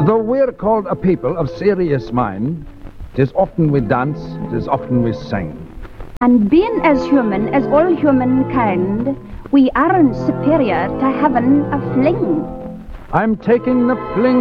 Though we're called a people of serious mind, 'tis often we dance, 'tis often we sing. And being as human as all humankind, we aren't superior to having a fling. I'm taking the fling